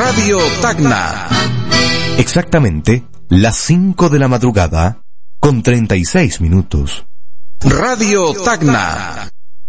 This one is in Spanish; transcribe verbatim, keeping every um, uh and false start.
Radio Tacna. Exactamente las cinco de la madrugada con treinta y seis minutos. Radio Tacna.